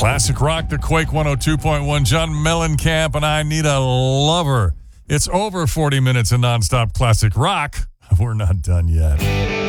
Classic Rock, the Quake 102.1, John Mellencamp, and I Need a Lover. It's over 40 minutes of nonstop classic rock. We're not done yet.